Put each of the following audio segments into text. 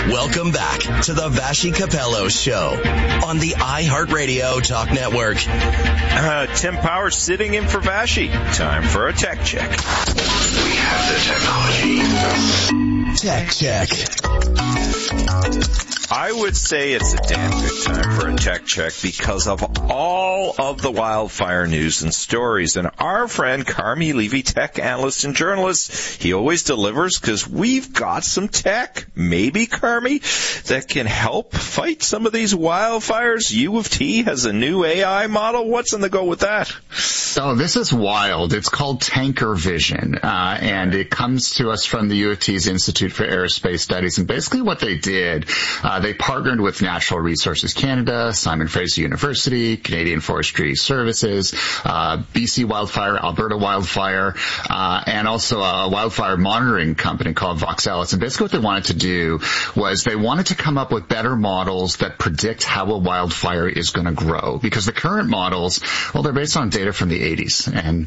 Welcome back to the Vashi Capello Show on the iHeartRadio Talk Network. Tim Powers sitting in for Vashi. Time for a tech check. We have the technology. Tech check. I would say it's a damn good time for a tech check because of all of the wildfire news and stories. And our friend Carmi Levy, tech analyst and journalist, he always delivers because we've got some tech, maybe, Carmi, that can help fight some of these wildfires. U of T has a new AI model. What's in the go with that? Oh, this is wild. It's called Tanker Vision, and it comes to us from the U of T's Institute for Aerospace Studies. And basically what they did, they partnered with Natural Resources Canada, Simon Fraser University, Canadian Forestry Services, BC Wildfire, Alberta Wildfire, and also a wildfire monitoring company called Voxelis. And basically what they wanted to do was they wanted to come up with better models that predict how a wildfire is going to grow. Because the current models, well, they're based on data from the 80s, and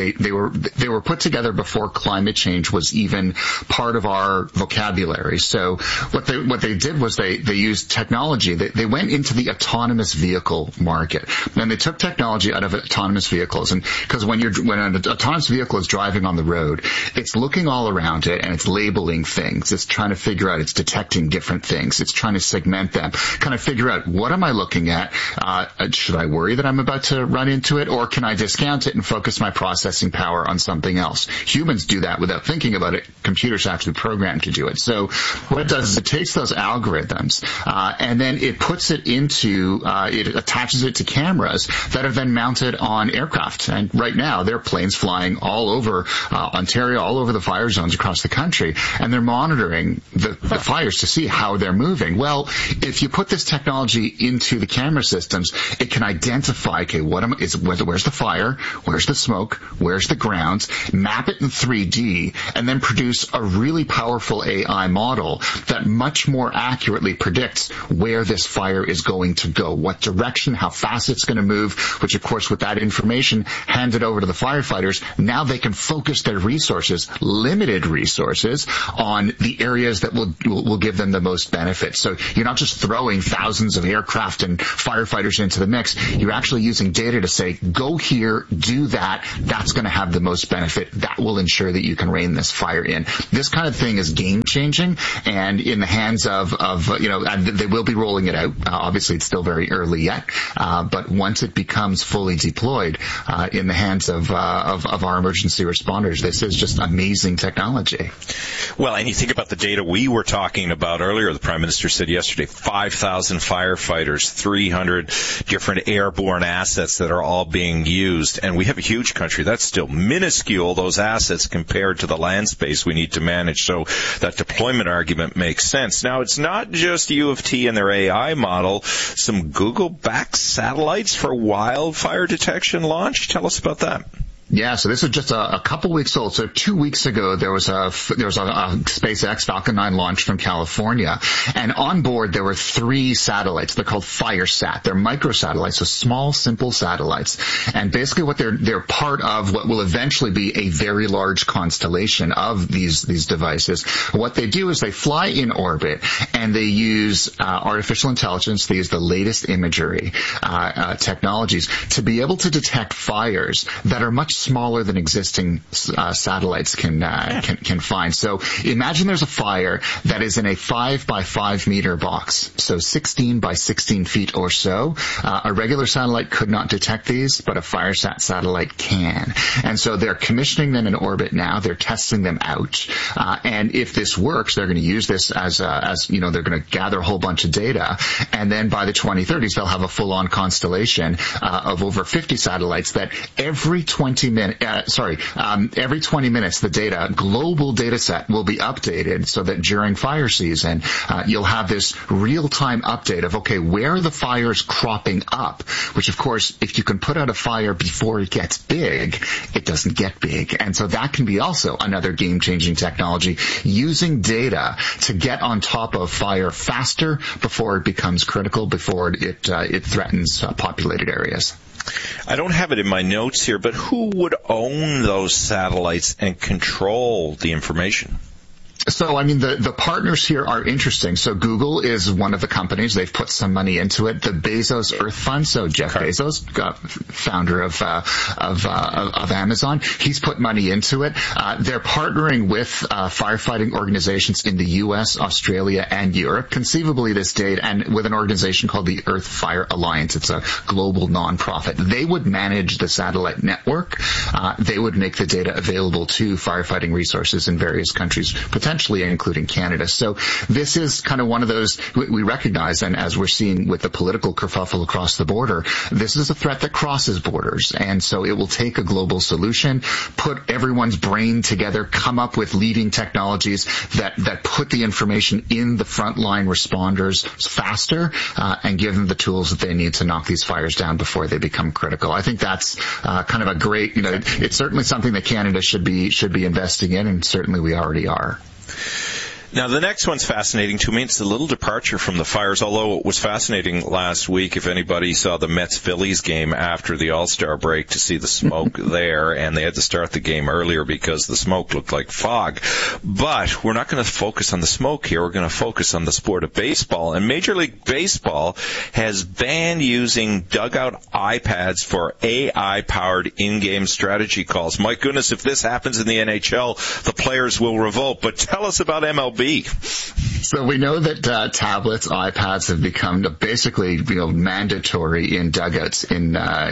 they were put together before climate change was even part of our vocabulary. So what they did was they used technology. They went into the autonomous vehicle market, and they took technology out of autonomous vehicles. And because when an autonomous vehicle is driving on the road, it's looking all around it and it's labeling things. It's trying to figure out. It's detecting different things. It's trying to segment them, kind of figure out, what am I looking at? Should I worry that I'm about to run into it, or can I discount it and focus my processing power on something else? Humans do that without thinking about it. Computers actually programmed to do it. So what it does is it takes those algorithms and then it puts it into, it attaches it to cameras that are then mounted on aircraft. And right now, there are planes flying all over Ontario, all over the fire zones across the country, and they're monitoring the fires to see how they're moving. Well, if you put this technology into the camera systems, it can identify, okay, where's the fire, where's the smoke, where's the grounds, map it in 3D, and then produce a really powerful AI model that much more accurately predicts where this fire is going to go, what direction, how fast it's going to move, which of course with that information handed over to the firefighters, now they can focus their resources, limited resources, on the areas that will give them the most benefit. So you're not just throwing thousands of aircraft and firefighters into the mix, you're actually using data to say, go here, do that, that's going to have the most benefit, that will ensure that you can rein this fire in. This kind of thing is game changing, and in the hands of and they will be rolling it out. Obviously it's still very early yet, but once it becomes fully deployed in the hands of our emergency responders, this is just amazing technology. Well, and you think about the data we were talking about earlier. The Prime Minister said yesterday, 5,000 firefighters, 300 different airborne assets that are all being used. And we have a huge country. That's still minuscule, those assets, compared to the land space we need to manage. So that deployment argument makes sense. Now, it's not just U of T and their AI model. Some Google-backed satellites for wildfire detection launched. Tell us about that. Yeah, so this is just a couple weeks old. So 2 weeks ago, there was a SpaceX Falcon 9 launch from California, and on board there were 3 satellites. They're called FireSat. They're microsatellites, so small, simple satellites. And basically, what they're part of what will eventually be a very large constellation of these devices. What they do is they fly in orbit, and they use artificial intelligence. They use the latest imagery technologies to be able to detect fires that are much smaller than existing satellites can find. So imagine there's a fire that is in a 5 by 5 meter box, so 16 by 16 feet or so. A regular satellite could not detect these, but a FireSat satellite can. And so they're commissioning them in orbit now. They're testing them out. And if this works, they're going to use this as they're going to gather a whole bunch of data. And then by the 2030s, they'll have a full-on constellation of over 50 satellites that every 20 minutes, the global data set will be updated so that during fire season, you'll have this real-time update of, okay, where are the fires cropping up? Which, of course, if you can put out a fire before it gets big, it doesn't get big. And so that can be also another game-changing technology, using data to get on top of fire faster before it becomes critical, before it threatens populated areas. I don't have it in my notes here, but who would own those satellites and control the information? So, I mean, the partners here are interesting. So Google is one of the companies. They've put some money into it. The Bezos Earth Fund, so Jeff Bezos, founder of Amazon, he's put money into it. They're partnering with firefighting organizations in the U.S., Australia, and Europe, conceivably this date, and with an organization called the Earth Fire Alliance. It's a global nonprofit. They would manage the satellite network. They would make the data available to firefighting resources in various countries, potentially including Canada. So this is kind of one of those we recognize, and as we're seeing with the political kerfuffle across the border, this is a threat that crosses borders. And so it will take a global solution, put everyone's brain together, come up with leading technologies that put the information in the frontline responders faster, and give them the tools that they need to knock these fires down before they become critical. I think that's kind of a great, it's certainly something that Canada should be investing in, and certainly we already are. Now, the next one's fascinating to me. It's a little departure from the fires, although it was fascinating last week. If anybody saw the Mets-Phillies game after the All-Star break, to see the smoke there, and they had to start the game earlier because the smoke looked like fog. But we're not going to focus on the smoke here. We're going to focus on the sport of baseball. And Major League Baseball has banned using dugout iPads for AI-powered in-game strategy calls. My goodness, if this happens in the NHL, the players will revolt. But tell us about MLB. So we know that tablets, iPads have become basically, mandatory in dugouts in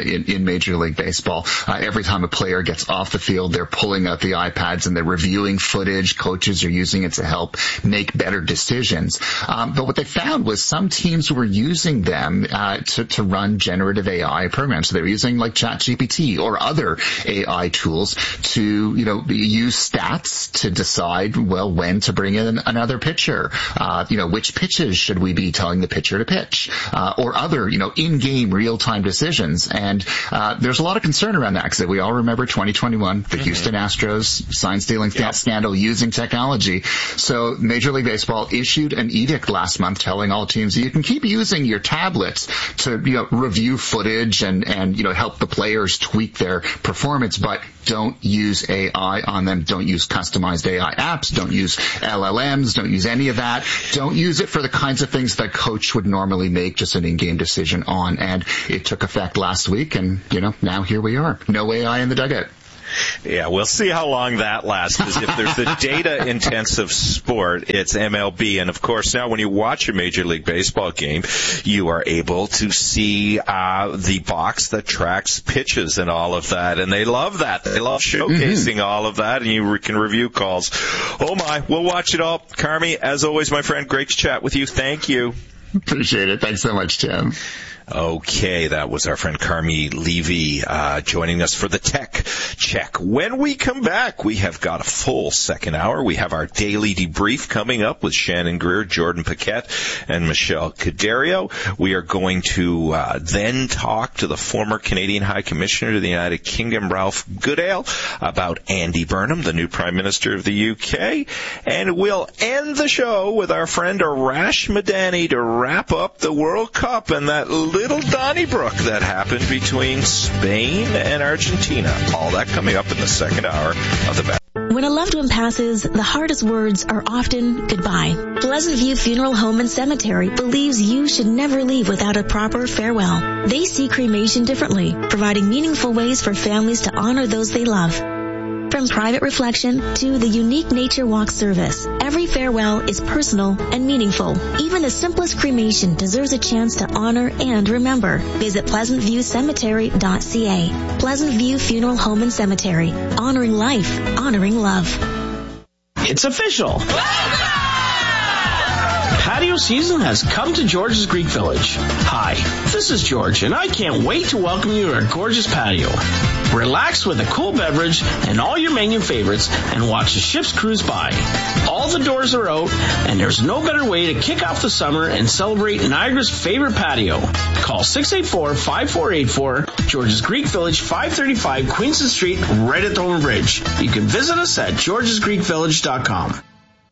Major League Baseball. Every time a player gets off the field, they're pulling out the iPads and they're reviewing footage. Coaches are using it to help make better decisions. But what they found was some teams were using them to run generative AI programs. So they were using like ChatGPT or other AI tools to, use stats to decide, when to bring in another pitcher, which pitches should we be telling the pitcher to pitch, or other, in-game real-time decisions. And there's a lot of concern around that because we all remember 2021, the Houston Astros sign-stealing scandal using technology. So Major League Baseball issued an edict last month telling all teams you can keep using your tablets to, review footage and help the players tweak their performance, but don't use AI on them. Don't use customized AI apps. Don't use LLMs. Don't use any of that. Don't use it for the kinds of things that coach would normally make just an in-game decision on. And it took effect last week, and, now here we are. No AI in the dugout. Yeah, we'll see how long that lasts, because if there's the data-intensive sport, it's MLB. And, of course, now when you watch a Major League Baseball game, you are able to see the box that tracks pitches and all of that. And they love that. They love showcasing all of that, and you can review calls. Oh, my. We'll watch it all. Carmi, as always, my friend, great to chat with you. Thank you. Appreciate it. Thanks so much, Tim. Okay, that was our friend Carmi Levy joining us for the Tech Check. When we come back, we have got a full second hour. We have our daily debrief coming up with Shannon Greer, Jordan Paquette, and Michelle Caderio. We are going to then talk to the former Canadian High Commissioner to the United Kingdom, Ralph Goodale, about Andy Burnham, the new Prime Minister of the UK. And we'll end the show with our friend Arash Madani to wrap up the World Cup and that little Donnybrook that happened between Spain and Argentina. All that coming up in the second hour of the When a loved one passes, the hardest words are often goodbye. Pleasant View Funeral Home and Cemetery believes you should never leave without a proper farewell. They see cremation differently, providing meaningful ways for families to honor those they love. From private reflection to the unique nature walk service, every farewell is personal and meaningful. Even the simplest cremation deserves a chance to honor and remember. Visit PleasantViewCemetery.ca. Pleasant View Funeral Home and Cemetery. Honoring life, honoring love. It's official. Patio season has come to George's Greek Village. Hi, this is George, and I can't wait to welcome you to our gorgeous patio. Relax with a cool beverage and all your menu favorites and watch the ships cruise by. All the doors are out, and there's no better way to kick off the summer and celebrate Niagara's favorite patio. Call 684-5484, George's Greek Village, 535 Queenston Street, right at Thornton Bridge. You can visit us at georgesgreekvillage.com.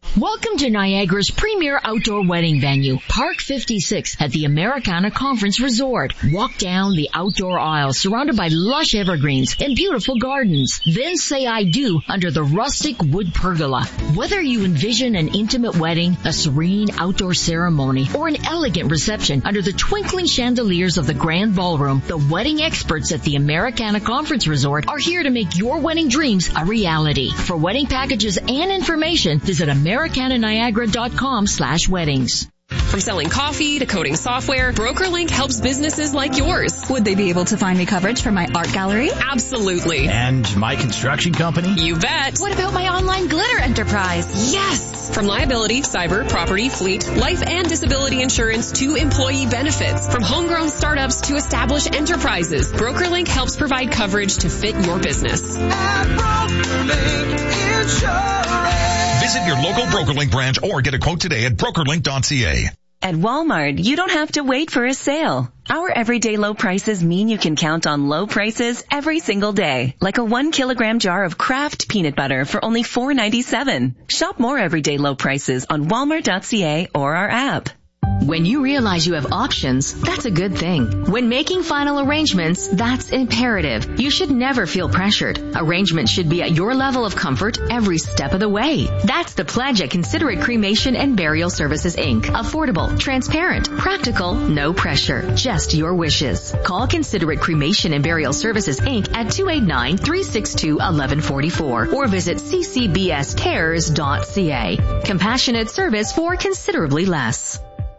Welcome to Niagara's premier outdoor wedding venue, Park 56 at the Americana Conference Resort. Walk down the outdoor aisle surrounded by lush evergreens and beautiful gardens. Then say I do under the rustic wood pergola. Whether you envision an intimate wedding, a serene outdoor ceremony, or an elegant reception under the twinkling chandeliers of the grand ballroom, the wedding experts at the Americana Conference Resort are here to make your wedding dreams a reality. For wedding packages and information, visit americananiagara.com/weddings. From selling coffee to coding software, BrokerLink helps businesses like yours. Would they be able to find me coverage for my art gallery? Absolutely. And my construction company? You bet. What about my online glitter enterprise? Yes! From liability, cyber, property, fleet, life and disability insurance to employee benefits. From homegrown startups to established enterprises, BrokerLink helps provide coverage to fit your business. At BrokerLink Insurance. Visit your local BrokerLink branch or get a quote today at brokerlink.ca. At Walmart, you don't have to wait for a sale. Our everyday low prices mean you can count on low prices every single day. Like a 1 kilogram jar of Kraft peanut butter for only $4.97. Shop more everyday low prices on walmart.ca or our app. When you realize you have options, that's a good thing. When making final arrangements, that's imperative. You should never feel pressured. Arrangements should be at your level of comfort every step of the way. That's the pledge at Considerate Cremation and Burial Services, Inc. Affordable, transparent, practical, no pressure, just your wishes. Call Considerate Cremation and Burial Services, Inc. at 289-362-1144 or visit ccbscares.ca. Compassionate service for considerably less.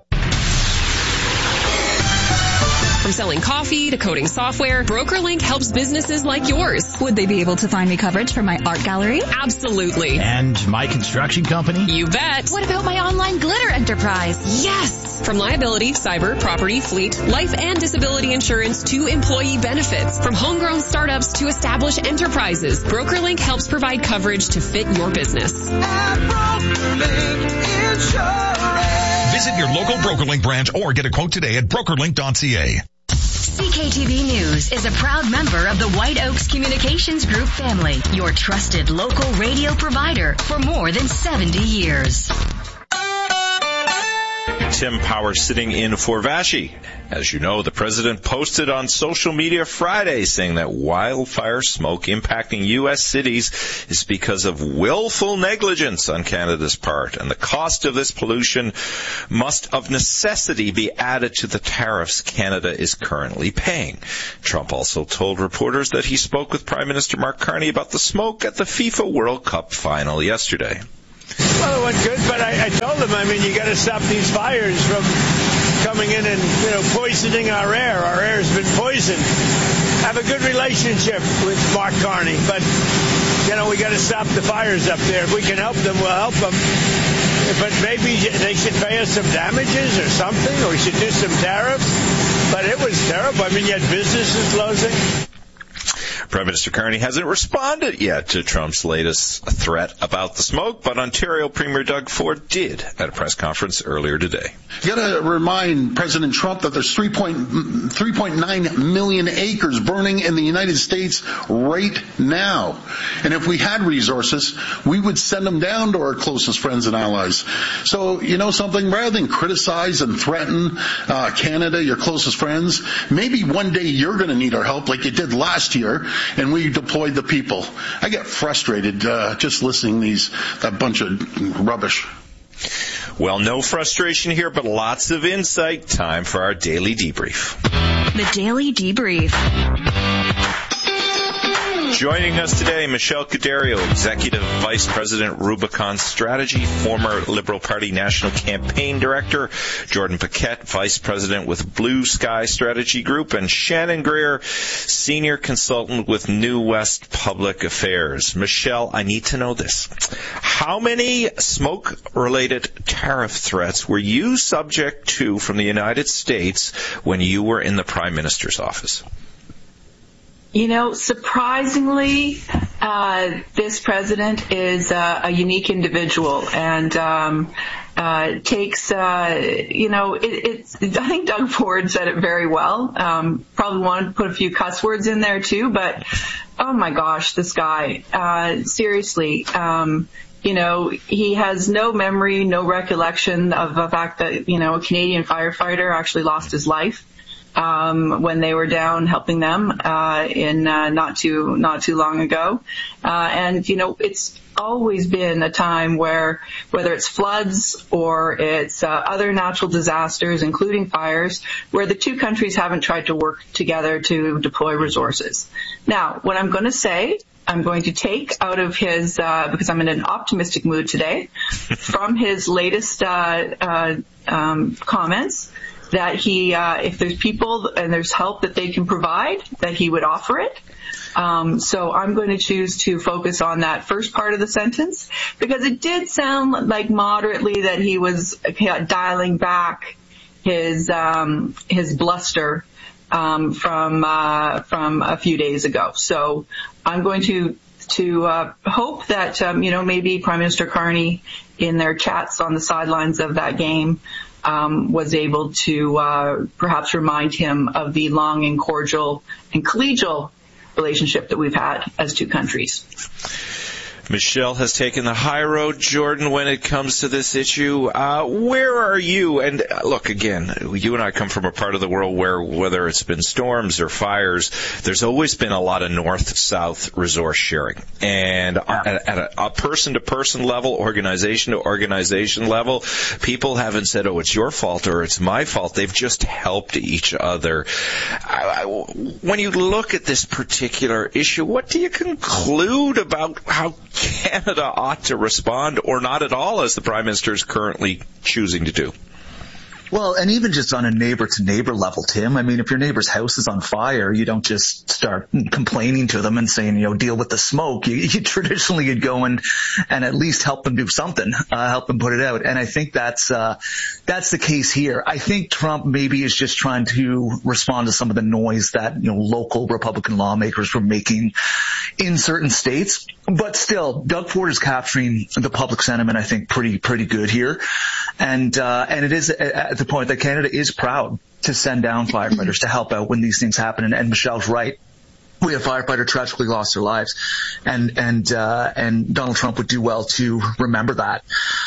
From selling coffee to coding software, BrokerLink helps businesses like yours. Would they be able to find me coverage for my art gallery? Absolutely. And my construction company? You bet. What about my online glitter enterprise? Yes! From liability, cyber, property, fleet, life and disability insurance to employee benefits. From homegrown startups to established enterprises, BrokerLink helps provide coverage to fit your business. At BrokerLink Insurance. Visit your local BrokerLink branch or get a quote today at brokerlink.ca. CKTV News is a proud member of the White Oaks Communications Group family, your trusted local radio provider for more than 70 years. Tim Power sitting in for Vashi. As you know, the president posted on social media Friday saying that wildfire smoke impacting U.S. cities is because of willful negligence on Canada's part, and the cost of this pollution must of necessity be added to the tariffs Canada is currently paying. Trump also told reporters that he spoke with Prime Minister Mark Carney about the smoke at the FIFA World Cup final yesterday. Well, it went good, but I told them, you got to stop these fires from coming in and, poisoning our air. Our air has been poisoned. I have a good relationship with Mark Carney, but, we got to stop the fires up there. If we can help them, we'll help them. But maybe they should pay us some damages or something, or we should do some tariffs. But it was terrible. You had businesses closing. Prime Minister Carney hasn't responded yet to Trump's latest threat about the smoke, but Ontario Premier Doug Ford did at a press conference earlier today. You got to remind President Trump that there's 3.9 million acres burning in the United States right now. And if we had resources, we would send them down to our closest friends and allies. So, something, rather than criticize and threaten Canada, your closest friends, maybe one day you're going to need our help like you did last year, and we deployed the people. I get frustrated just listening to that bunch of rubbish. Well, no frustration here, but lots of insight. Time for our Daily Debrief. The Daily Debrief. Joining us today, Michelle Cuderio, Executive Vice President, Rubicon Strategy, former Liberal Party National Campaign Director, Jordan Paquette, Vice President with Blue Sky Strategy Group, and Shannon Greer, Senior Consultant with New West Public Affairs. Michelle, I need to know this. How many smoke-related tariff threats were you subject to from the United States when you were in the Prime Minister's office? Surprisingly, this president is a unique individual and takes, I think Doug Ford said it very well. Probably wanted to put a few cuss words in there too, but oh my gosh, this guy, seriously, he has no memory, no recollection of the fact that, a Canadian firefighter actually lost his life when they were down helping them in not too long ago. And it's always been a time where, whether it's floods or it's other natural disasters, including fires, where the two countries haven't tried to work together to deploy resources. Now, what I'm going to say, I'm going to take out of his, because I'm in an optimistic mood today, from his latest comments, that he, if there's people and there's help that they can provide, that he would offer it. So I'm going to choose to focus on that first part of the sentence, because it did sound like moderately that he was dialing back his bluster from a few days ago. So I'm going to hope that maybe Prime Minister Carney, in their chats on the sidelines of that game, was able to perhaps remind him of the long and cordial and collegial relationship that we've had as two countries. Michelle has taken the high road, Jordan, when it comes to this issue. Where are you? And look, again, you and I come from a part of the world where, whether it's been storms or fires, there's always been a lot of north-south resource sharing. And at a person-to-person level, organization-to-organization level, people haven't said, oh, it's your fault or it's my fault. They've just helped each other. When you look at this particular issue, what do you conclude about how Canada ought to respond, or not at all, as the Prime Minister is currently choosing to do? Well, and even just on a neighbor-to-neighbor level, Tim, I mean, if your neighbor's house is on fire, you don't just start complaining to them and saying, deal with the smoke. You traditionally would go and at least help them do something, help them put it out. And I think that's the case here. I think Trump maybe is just trying to respond to some of the noise that, local Republican lawmakers were making in certain states. But still, Doug Ford is capturing the public sentiment, I think, pretty good here. And it is at the point that Canada is proud to send down firefighters to help out when these things happen. And Michelle's right. We have firefighter tragically lost their lives, and Donald Trump would do well to remember that.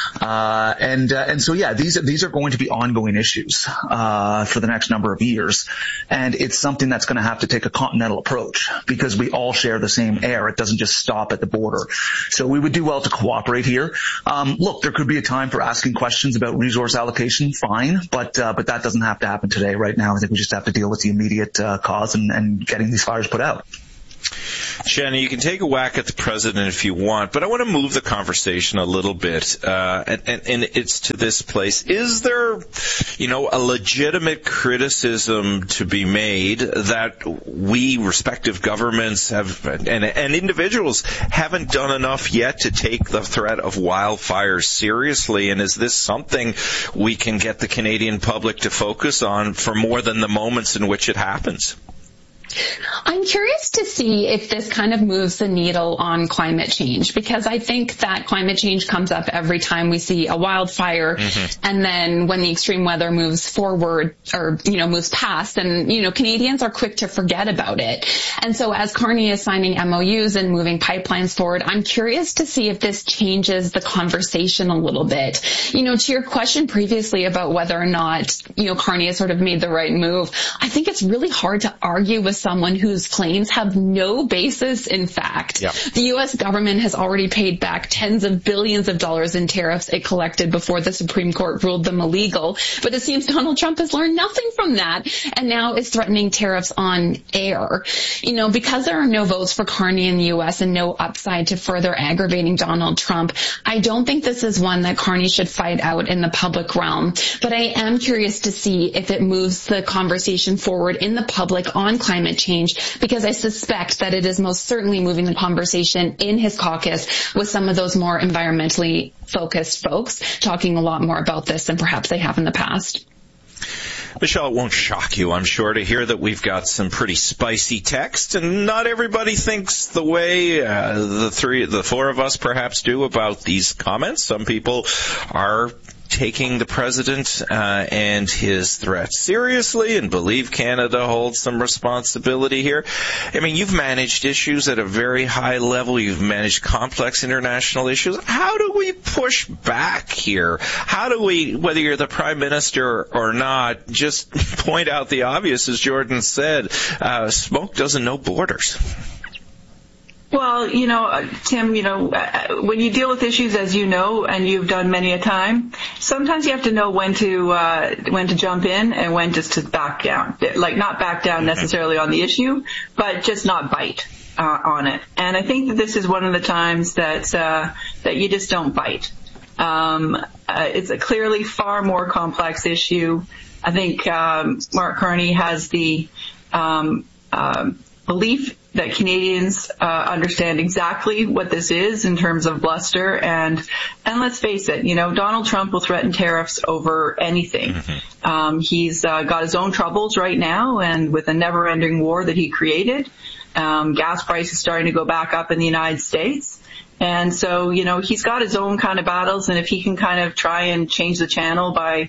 And so these are going to be ongoing issues for the next number of years, and it's something that's going to have to take a continental approach, because we all share the same air. It doesn't just stop at the border. So we would do well to cooperate here. Look, there could be a time for asking questions about resource allocation, fine, but that doesn't have to happen today. Right now, I think we just have to deal with the immediate cause and getting these fires put out. Shannon, you can take a whack at the president if you want, but I want to move the conversation a little bit, and it's to this place. Is there, a legitimate criticism to be made that we, respective governments, have and individuals haven't done enough yet to take the threat of wildfires seriously? And is this something we can get the Canadian public to focus on for more than the moments in which it happens? I'm curious to see if this kind of moves the needle on climate change, because I think that climate change comes up every time we see a wildfire. Mm-hmm. And then when the extreme weather moves forward or, moves past, and, Canadians are quick to forget about it. And so as Carney is signing MOUs and moving pipelines forward, I'm curious to see if this changes the conversation a little bit. To your question previously about whether or not, Carney has sort of made the right move, I think it's really hard to argue with someone whose claims have no basis in fact. Yep. The U.S. government has already paid back tens of billions of dollars in tariffs it collected before the Supreme Court ruled them illegal. But it seems Donald Trump has learned nothing from that and now is threatening tariffs on air. Because there are no votes for Carney in the U.S. and no upside to further aggravating Donald Trump, I don't think this is one that Carney should fight out in the public realm. But I am curious to see if it moves the conversation forward in the public on climate change, because I suspect that it is most certainly moving the conversation in his caucus with some of those more environmentally focused folks talking a lot more about this than perhaps they have in the past. Michelle, it won't shock you, I'm sure, to hear that we've got some pretty spicy text, and not everybody thinks the way the four of us perhaps do about these comments. Some people are taking the president and his threats seriously and believe Canada holds some responsibility here? I mean, you've managed issues at a very high level. You've managed complex international issues. How do we push back here? How do we, whether you're the Prime Minister or not, just point out the obvious, as Jordan said, smoke doesn't know borders? Well, Tim, when you deal with issues, as you know, and you've done many a time, sometimes you have to know when to jump in and when just to back down. Like, not back down necessarily on the issue, but just not bite on it. And I think that this is one of the times that you just don't bite. It's a clearly far more complex issue. I think Mark Carney has the belief that Canadians understand exactly what this is in terms of bluster, and let's face it, Donald Trump will threaten tariffs over anything. He's got his own troubles right now, and with a never-ending war that he created, gas prices starting to go back up in the United States. And so, he's got his own kind of battles, and if he can kind of try and change the channel by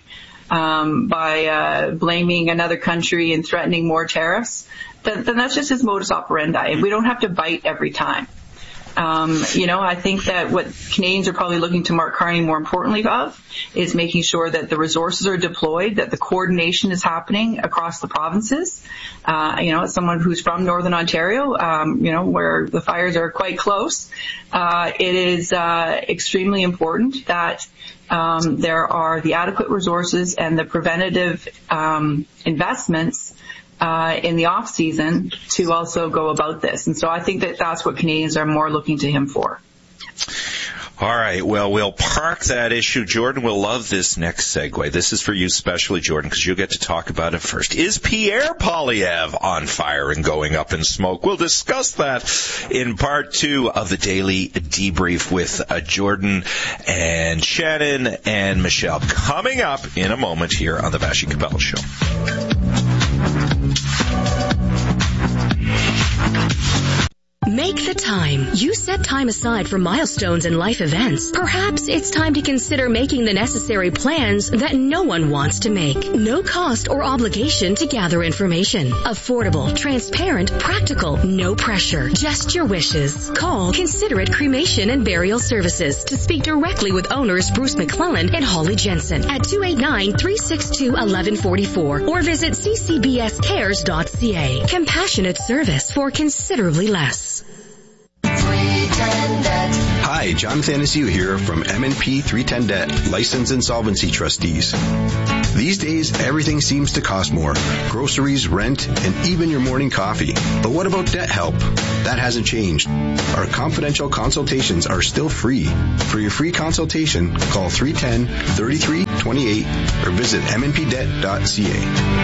blaming another country and threatening more tariffs, then that's just his modus operandi, and we don't have to bite every time. I think that what Canadians are probably looking to Mark Carney more importantly of is making sure that the resources are deployed, that the coordination is happening across the provinces. As someone who's from Northern Ontario, where the fires are quite close, it is extremely important that there are the adequate resources and the preventative investments in the off season to also go about this. And so I think that that's what Canadians are more looking to him for. All right. Well, we'll park that issue. Jordan will love this next segue. This is for you especially, Jordan, because you'll get to talk about it first. Is Pierre Poilievre on fire and going up in smoke? We'll discuss that in part 2 of the Daily Debrief with Jordan and Shannon and Michelle, coming up in a moment here on the Vassy Capello Show. Make the time. You set time aside for milestones and life events. Perhaps it's time to consider making the necessary plans that no one wants to make. No cost or obligation to gather information. Affordable, transparent, practical, no pressure. Just your wishes. Call Considerate Cremation and Burial Services to speak directly with owners Bruce McClellan and Holly Jensen at 289-362-1144 or visit ccbscares.ca. Compassionate service for considerably less. Hi, John Thanasiu here from M&P 310 Debt, Licensed Insolvency Trustees. These days, everything seems to cost more. Groceries, rent, and even your morning coffee. But what about debt help? That hasn't changed. Our confidential consultations are still free. For your free consultation, call 310-3328 or visit mnpdebt.ca.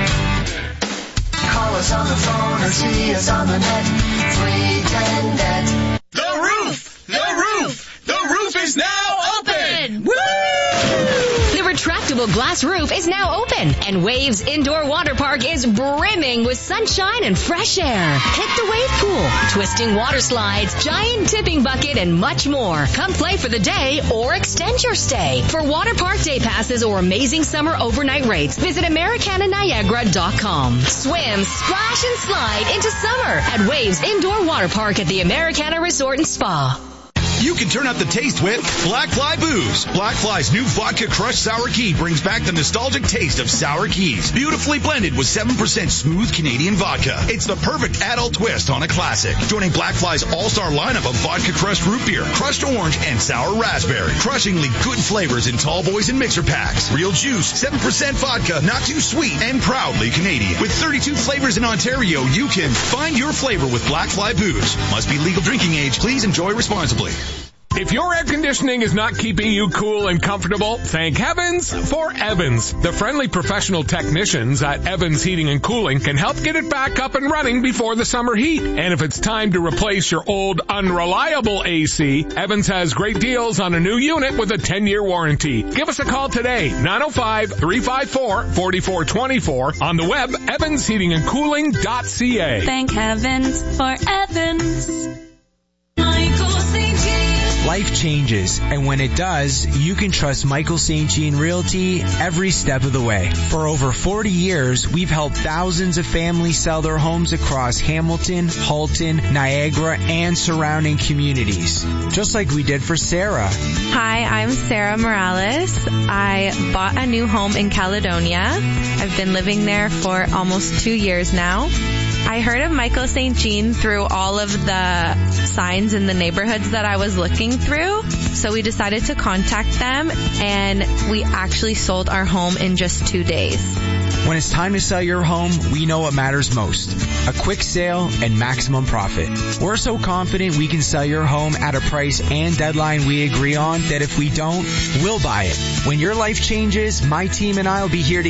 Call us on the phone or see us on the net. 310 Debt. The roof! The roof! The roof is now open! Woo! The retractable glass roof is now open, and Waves Indoor Water Park is brimming with sunshine and fresh air. Hit the wave pool, twisting water slides, giant tipping bucket, and much more. Come play for the day or extend your stay. For water park day passes or amazing summer overnight rates, visit AmericanaNiagara.com. Swim, splash, and slide into summer at Waves Indoor Water Park at the Americana Resort and Spa. You can turn up the taste with Black Fly Booze. Black Fly's new Vodka Crush Sour Key brings back the nostalgic taste of sour keys. Beautifully blended with 7% smooth Canadian vodka. It's the perfect adult twist on a classic. Joining Black Fly's all-star lineup of vodka crushed root beer, crushed orange, and sour raspberry. Crushingly good flavors in tall boys and mixer packs. Real juice, 7% vodka, not too sweet, and proudly Canadian. With 32 flavors in Ontario, you can find your flavor with Black Fly Booze. Must be legal drinking age. Please enjoy responsibly. If your air conditioning is not keeping you cool and comfortable, thank heavens for Evans. The friendly professional technicians at Evans Heating and Cooling can help get it back up and running before the summer heat. And if it's time to replace your old unreliable AC, Evans has great deals on a new unit with a 10-year warranty. Give us a call today, 905-354-4424, on the web, evansheatingandcooling.ca. Thank heavens for Evans. Life changes, and when it does, you can trust Michael St. Jean Realty every step of the way. For over 40 years, we've helped thousands of families sell their homes across Hamilton, Halton, Niagara, and surrounding communities. Just like we did for Sarah. Hi, I'm Sarah Morales. I bought a new home in Caledonia. I've been living there for almost 2 years now. I heard of Michael St. Jean through all of the signs in the neighborhoods that I was looking through. So we decided to contact them, and we actually sold our home in just 2 days. When it's time to sell your home, we know what matters most. A quick sale and maximum profit. We're so confident we can sell your home at a price and deadline we agree on that if we don't, we'll buy it. When your life changes, my team and I will be here to